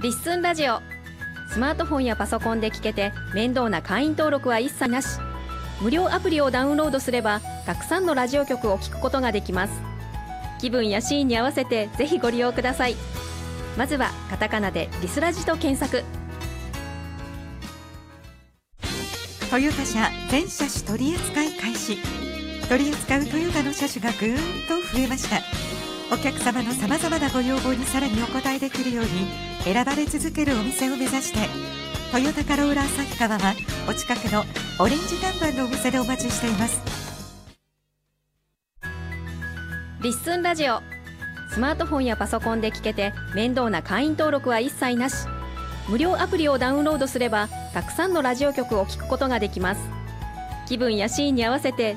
リッスンラジオ。スマートフォンやパソコンで聞けて面倒な会員登録は一切なし。無料アプリをダウンロードすればたくさんのラジオ局を聞くことができます。気分やシーンに合わせてぜひご利用ください。まずはカタカナでリスラジと検索。 トヨタ車全車種取り扱い開始。取り扱うトヨタの車種がぐーんと増えました。お客様のさまざまなご要望にさらにお応えできるように選ばれ続けるお店を目指して、トヨタカローラ旭川はお近くのオレンジ看板のお店でお待ちしています。 リッスンラジオ。スマートフォンやパソコンで聞けて面倒な会員登録は一切なし。無料アプリをダウンロードすればたくさんのラジオ局を聞くことができます。気分やシーンに合わせて